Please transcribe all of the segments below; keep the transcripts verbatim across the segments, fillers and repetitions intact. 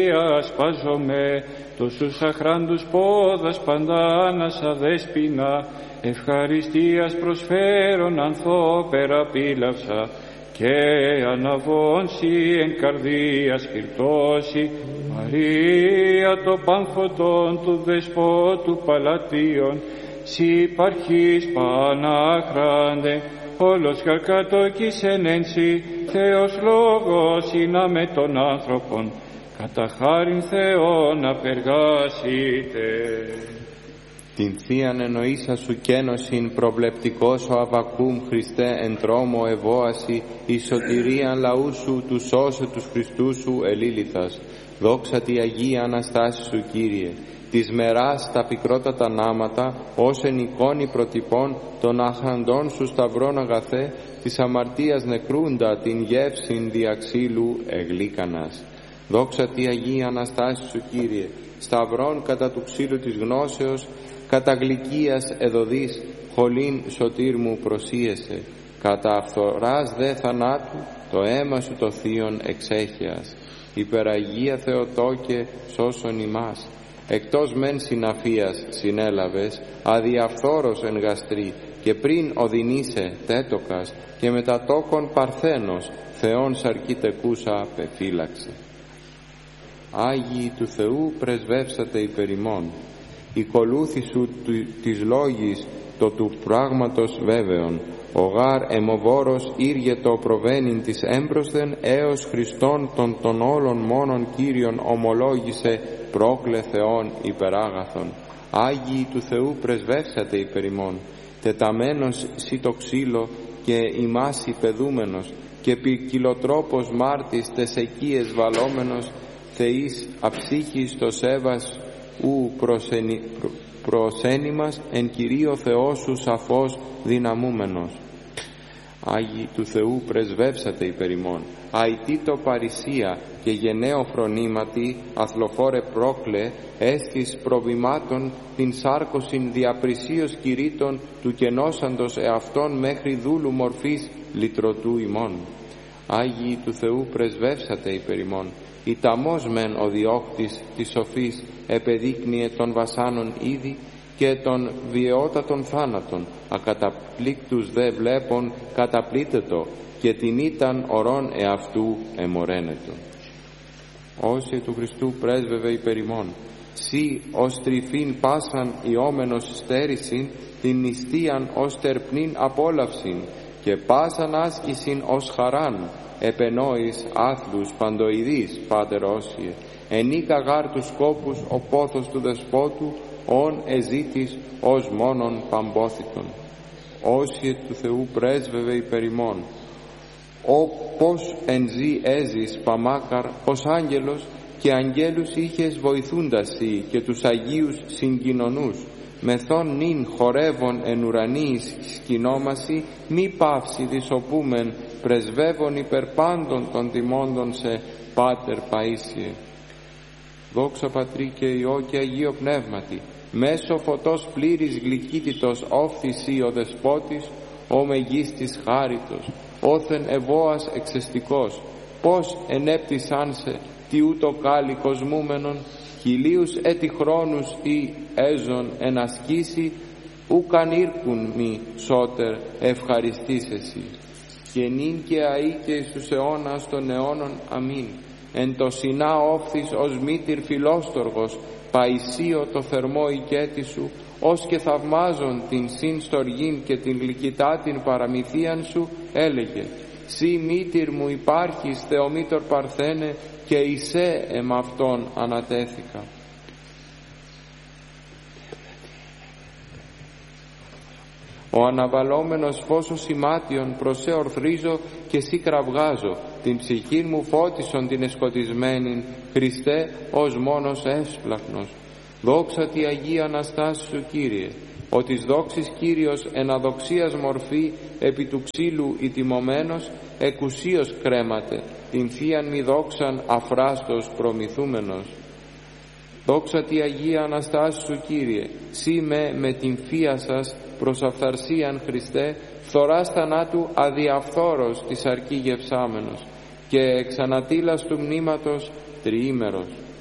ασπάζομαι, τόσους αχράντους πόδας παντάνασα δέσποινα, ευχαριστίας προσφέρον ανθόπερα πήλαυσα, και αναβόνση εν καρδίας χειρτώσει, Μαρία το πάμφωτον του δεσπότου Παλατίων, σοι παρχής Παναχράντε, όλος καρκατόκισεν εν σοι, Θεός λόγος είναι με τον άνθρωπον, κατά χάριν Θεόν απεργάσιτε. Την Θείαν εννοήσα σου κένωσιν προβλεπτικός ο Αβακούμ Χριστέ εν τρόμο ευώαση, η σωτηρίαν λαού σου του σώσε τους Χριστού σου ελίληθας. Δόξα τη Αγία Αναστάση σου Κύριε, της μεράς τα πικρότατα νάματα, ως εν εικόνη προτυπών των αχραντών σου σταυρών αγαθέ, της αμαρτίας νεκρούντα την γεύσιν διαξύλου εγλίκανας. Δόξα τη Αγία Αναστάση σου Κύριε, σταυρών κατά του ξύλου της γνώσεως, κατά γλυκίας εδωδής, χολήν σωτήρ μου προσίεσαι, κατά αυθοράς δε θανάτου, το αίμα σου το θείον εξέχειας. Υπεραγία Θεοτόκε σώσον ημάς, εκτός μεν συναφίας συνέλαβες, αδιαφθόρος εν γαστρή, και πριν οδυνήσε τέτοκας, και μετά τόκον παρθένος, Θεόν σαρκίτεκούσα πεφύλαξε. Άγιοι του Θεού πρεσβεύσατε υπερ ημών, η κολούθη σου της λόγης το του πράγματος βέβαιον, ο γάρ αιμοβόρος ήργετο προβαίνειν της έμπροσθεν, έως Χριστόν των των όλων μόνον Κύριον ομολόγησε, πρόκλε Θεόν υπεράγαθον. Άγιοι του Θεού πρεσβεύσατε υπερ ημών, τεταμένος σύ το ξύλο και ημάς υπεδούμενος, και ποικιλοτρόπος μάρτης τες εκείες βαλόμενος, Θεής αψύχης το σέβας ου προσενι, προ, προσένημας εν Κυρίω Θεό σου σαφώς δυναμούμενος. Άγιοι του Θεού πρεσβεύσατε υπερ ημών, αητήτω παρησία και γενναίο φρονήματι, αθλοφόρε πρόκλε, έστις προβημάτων την σάρκωσιν διαπρισίως κηρύττων του κενώσαντος εαυτόν μέχρι δούλου μορφής λυτρωτού ημών. Άγιοι του Θεού πρεσβεύσατε υπερ ημών, η ταμός μεν ο διώκτης της σοφής επεδείκνυε των βασάνων ήδη, και των βιαιότατων θάνατων, ακαταπλήκτους δε βλέπων καταπλήτετο, και την ήταν ορών εαυτού εμοραίνετο. Όσοι του Χριστού πρέσβευε υπερ ημών, σύ ως τρυφήν πάσαν ιόμενος στέρησιν, την νηστείαν ως τερπνήν απόλαυσιν, και πάσαν άσκησιν ως χαράν, επενόης άθλους παντοειδείς, Πάτερ Όσιε, ενίκα γάρ τους σκόπους ο πόθος του δεσπότου, ον εζήτης ως μόνον παμπόθητον. Όσιε του Θεού πρέσβευε υπερ ημών, ο πως εν ζή έζης παμάκαρ ως άγγελος, και αγγέλους είχες βοηθούντασι και τους Αγίους συγκοινωνούς, μεθόν νυν χορεύων εν ουρανίης σκηνόμαση, μη παύση δισοπούμεν, πρεσβεύων υπερ πάντων των τιμώντων σε, Πάτερ Παΐσιε. Δόξα Πατρί και Υιό και Αγίο Πνεύματι, μέσω φωτός πλήρης γλυκύτητος όφθησι ο Δεσπότης, ο μεγίστης χάριτος, όθεν ευώας εξαιστικός, πως ενέπτυσάν σε τι ούτω κάλλη κοσμούμενον, χιλίους έτη χρόνους ή έζων εν ασκήσει, ούκαν ήρκουν μη σώτερ ευχαριστής εσύ. Και νυν και αεί και εις τους αιώνας των αιώνων. Αμήν. Εν το συνά όφθης ως μήτηρ φιλόστοργος, Παϊσίο το θερμό οικέτη σου, ως και θαυμάζον την συν στοργήν και την γλυκητά την παραμυθίαν σου, έλεγε, «Σύ μήτηρ μου υπάρχεις Θεομήτωρ Παρθένε, και εισέ εμ' αυτόν ανατέθηκα». Ο αναβαλόμενος φως σημάτιον προσέ ορθρίζω και σύ κραυγάζω, την ψυχήν μου φώτισον την εσκοτισμένην, Χριστέ ως μόνος έσπλαχνος. Δόξα τη Αγία Αναστάση σου Κύριε, ο της δόξης Κύριος εν αδοξίας μορφή επί του ξύλου ητιμωμένος, εκουσίως κρέματε, την θείαν μη δόξαν αφράστος προμηθούμενος. Δόξα τη Αγία Αναστάση σου Κύριε, σύ με με την φία σας προς αυθαρσίαν Χριστέ, φθοράς θανάτου αδιαφθόρος της αρκή γευσάμενος, και εξανατήλας του μνήματος τριήμερος.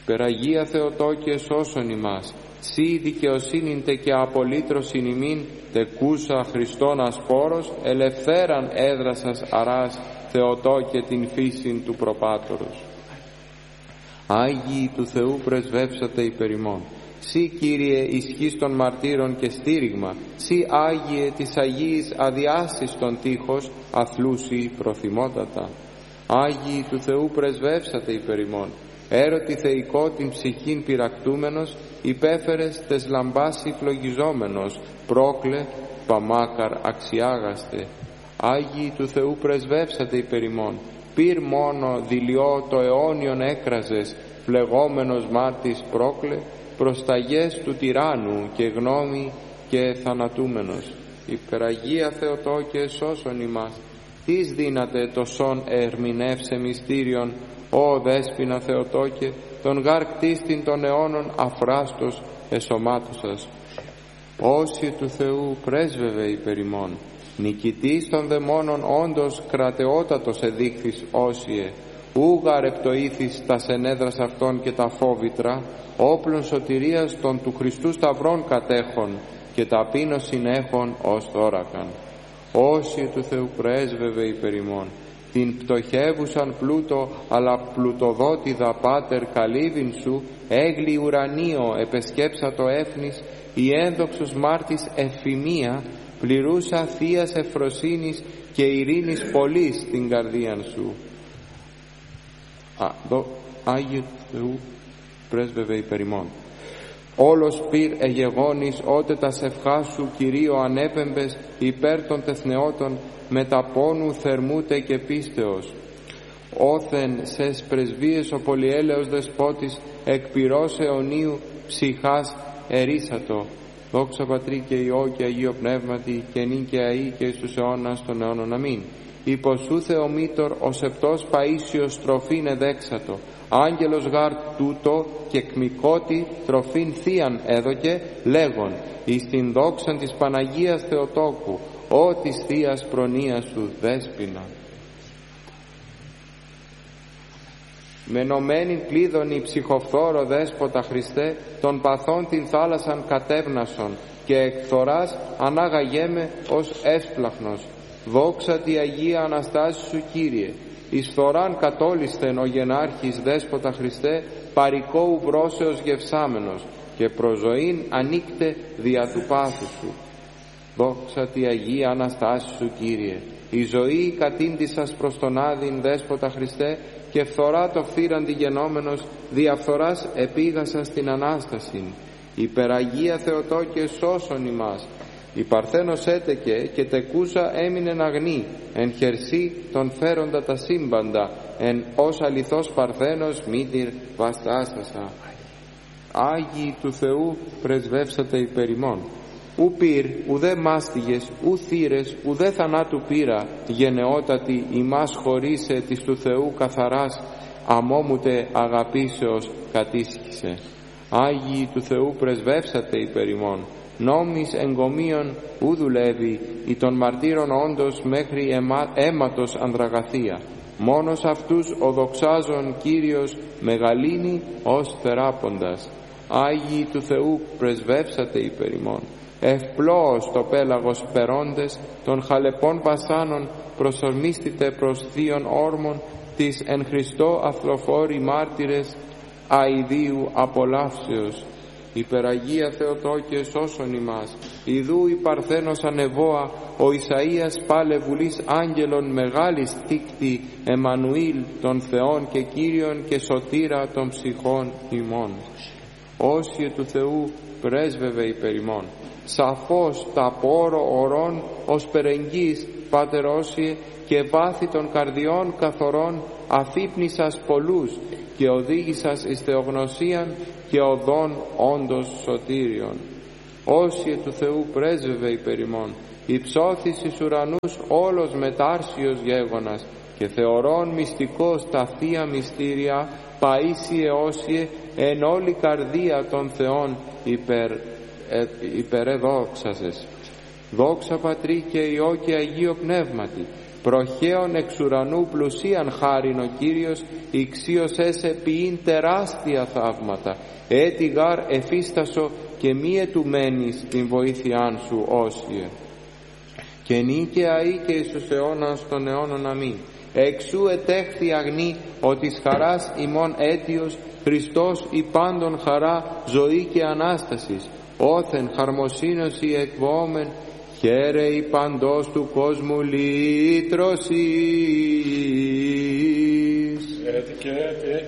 Υπεραγία Θεοτόκε σώσον ημάς, σύ δικαιοσύνην τε και απολύτρωσιν ημίν, τεκούσα Χριστόν ασπόρος, ελευθέραν έδρασας αράς, Θεοτόκε την φύσιν του προπάτορος. Άγιοι του Θεού πρεσβεύσατε υπερ ημών. Σύ Κύριε ισχύς των μαρτύρων και στήριγμα, σύ Άγιε της Αγίης αδιάσυστον τείχος, αθλούσι προθυμότατα. Άγιοι του Θεού πρεσβεύσατε υπερ ημών. Έρωτη θεϊκό την ψυχήν πυρακτούμενος, υπέφερες τες λαμπάσι φλογιζόμενος, πρόκλε παμάκαρ αξιάγαστε. Άγιοι του Θεού πρεσβεύσατε υπερ ημών. Πυρ μόνο δηλιό το αιώνιον έκραζες, φλεγόμενος μάρτης πρόκλε, προσταγές του τυράννου και γνώμη και θανατούμενος. Υπεραγία Θεοτόκε σώσον ημάς. Τις δύνατε το σον ερμηνεύσε μυστήριον, Ω Δέσποινα Θεοτόκε, τον γάρ κτίστην των αιώνων αφράστος εσωμάτωσας. Όσοι του Θεού πρέσβευε υπερ ημών. Νικητής των δαιμόνων όντως κρατεότατος εδείχθης όσιε, ούγαρ επτοήθης τα σενέδρας αυτών και τα φόβητρα, όπλων σωτηρίας των του Χριστού σταυρών κατέχων και ταπείνος συνέχων ως θώρακαν. Όσοι του Θεού πρέσβευε υπερ ημών. Την πτωχεύουσαν πλούτο αλλά πλουτοδότιδα πάτερ καλύβιν σου, έγλη ουρανίο επεσκέψα το έφνης, η ένδοξος μάρτης ευφημία, πληρούσα θείας ευφροσύνης και ειρήνης πολλής την καρδίαν σου. Α, δω, Άγιε Θεού πρέσβευε υπερ ημών. Όλος πυρ εγεγόνης ότε τα σευχά σου Κυρίω ανέπεμπες υπέρ των τεθνεώτων, με τα πόνου θερμούτε και πίστεως. Όθεν σες πρεσβείες ο πολυέλεος δεσπότης, εκπυρός αιωνίου ψυχάς ερίσατο. Δόξα Πατρί και Υιό και Αγίο Πνεύματι, και νυν και αεί και εις τους αιώνας των αιώνων. Αμήν. Υποσού Θεομήτωρ ο σεπτός Παΐσιος τροφήν εδέξατο, άγγελος γάρ τούτο και κμικότη τροφήν θείαν έδωκε, λέγον εις την δόξαν της Παναγίας Θεοτόκου, ό της θείας προνοίας σου Δέσποινα. Μενωμένην κλείδωνη ψυχοφθόρο Δέσποτα Χριστέ, των παθών την θάλασσαν κατέβνασον, και εκθοράς ανάγαγέμαι ως έσπλαχνος. Δόξα τη Αγία Αναστάση σου Κύριε, εις θωράν κατόλισθεν ο γενάρχης Δέσποτα Χριστέ, παρικόου βρώσεως γευσάμενος, και προζωήν ανοίκτε δια του πάθου σου. Δόξα τη Αγία Αναστάση σου Κύριε, η ζωή κατήντησας προς τον Άδην Δέσποτα Χριστέ, και φθορά το φθήραντι γενόμενος, διαφθοράς επήγασας την Ανάστασιν. Υπεραγία Θεοτόκε σώσον ημάς. Η Παρθένος έτεκε και τεκούσα έμεινεν αγνή, εν χερσί τον φέροντα τα σύμπαντα, εν ως αληθώς Παρθένος μήτηρ βαστάστασα. Άγιοι του Θεού πρεσβεύσατε υπερ ημών. Ου πυρ, ουδέ μάστιγες, ου θύρες, ουδέ θανάτου πύρα, γενναιότατη ημάς χωρίσε της του Θεού καθαράς, αμόμουτε αγαπήσεως κατήσχησε. Άγιοι του Θεού πρεσβεύσατε υπερ ημών. Νόμις εγκομείων ου δουλεύει, ή των μαρτύρων όντως μέχρι αιμα, αίματος ανδραγαθία. Μόνος αυτούς ο δοξάζων Κύριος μεγαλύνει ως θεράποντας. Άγιοι του Θεού πρεσβεύσατε υπερ ημών. Ευπλώος το πέλαγος περώντες, των χαλεπών βασάνων προσορμίστητε προς θείων όρμων, της εν Χριστώ αθλοφόροι μάρτυρες αηδίου απολαύσεως. Υπεραγία Θεοτόκε σώσον ημάς. Ιδού η Παρθένος ανεβόα, ο Ισαΐας πάλε βουλής άγγελων μεγάλης τίκτη, Εμμανουήλ των Θεών και Κύριων και σωτήρα των ψυχών ημών. Όσοι του Θεού πρέσβευε υπερ ημών. Σαφώς τα πόρο ορών ως περεγγύς Πάτερ Όσιε, και βάθη των καρδιών καθορών αφύπνισας πολλούς, και οδήγησας εις θεογνωσίαν και οδόν όντως σωτήριον. Όσοι του Θεού πρέσβευε υπερ ημών. Υψώθης εις ουρανούς όλος μετάρσιος γέγονας, και θεωρών μυστικός τα θεία μυστήρια, Παΐσιε Όσιε, εν όλη καρδία των Θεών υπερ, ε, υπερεδόξασες. Δόξα Πατρί και Υιό και Αγίο Πνεύματι, προχέων εξ ουρανού πλουσίαν χάριν ο Κύριος, ηξίωσέ σε ποιήν τεράστια θαύματα, έτι γάρ εφίστασο και μη ετουμένης την βοήθειάν σου όσιε. Και νίκαια ή και εις τους αιώνας των αιώνων αμήν. Εξού ετέχθη αγνή ότι χαράς ημών αίτιος, Χριστός η πάντων χαρά, ζωή και Ανάστασης, όθεν χαρμοσύνωση εκβόμεν, χαίρε η παντός του κόσμου λύτρωσης. Έτσι και